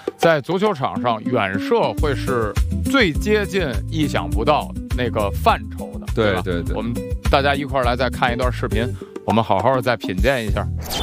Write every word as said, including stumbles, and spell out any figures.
在足球场上，远射会是最接近意想不到那个范畴的。 对吧对对， 我们大家一块儿来再看一段视频，我们好好的再品鉴一下。